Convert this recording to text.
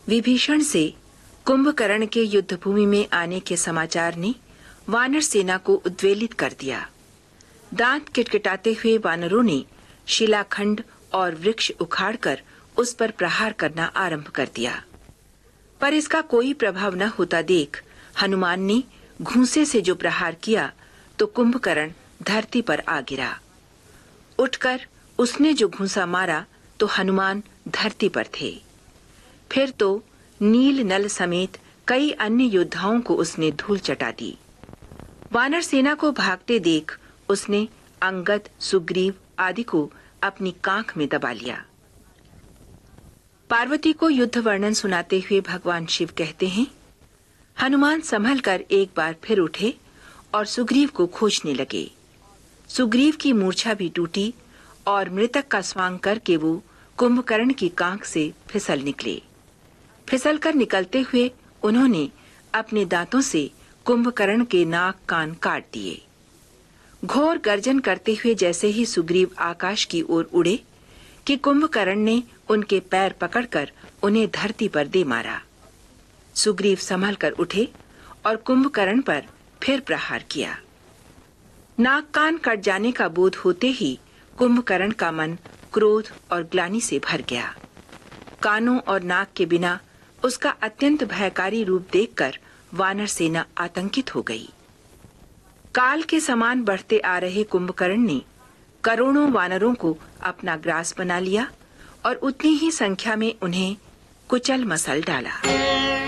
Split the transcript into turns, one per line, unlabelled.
विभीषण से कुंभकर्ण के युद्धभूमि में आने के समाचार ने वानर सेना को उद्वेलित कर दिया। दांत किटकिटाते हुए वानरों ने शिलाखंड और वृक्ष उखाड़कर उस पर प्रहार करना आरंभ कर दिया, पर इसका कोई प्रभाव न होता देख हनुमान ने घूंसे से जो प्रहार किया तो कुंभकर्ण धरती पर आ गिरा। उठकर उसने जो घूंसा मारा तो हनुमान धरती पर थे। फिर तो नील नल समेत कई अन्य योद्धाओं को उसने धूल चटा दी। वानर सेना को भागते देख उसने अंगद, सुग्रीव आदि को अपनी कांख में दबा लिया। पार्वती को युद्ध वर्णन सुनाते हुए भगवान शिव कहते हैं, हनुमान संभल कर एक बार फिर उठे और सुग्रीव को खोजने लगे। सुग्रीव की मूर्छा भी टूटी और मृतक का स्वांग करके वो कुंभकर्ण की कांख से फिसल निकले। फिसलकर निकलते हुए उन्होंने अपने दांतों से कुंभकर्ण के नाक कान काट दिए। घोर गर्जन करते हुए जैसे ही सुग्रीव आकाश की ओर उड़े कि कुंभकर्ण ने उनके पैर पकड़कर उन्हें धरती पर दे मारा। सुग्रीव संभल कर उठे और कुंभकर्ण पर फिर प्रहार किया। नाक कान कट जाने का बोध होते ही कुंभकर्ण का मन क्रोध और ग्लानि से भर गया। कानों और नाक के बिना उसका अत्यंत भयकारी रूप देखकर वानर सेना आतंकित हो गई। काल के समान बढ़ते आ रहे कुंभकर्ण ने करोड़ों वानरों को अपना ग्रास बना लिया और उतनी ही संख्या में उन्हें कुचल मसल डाला।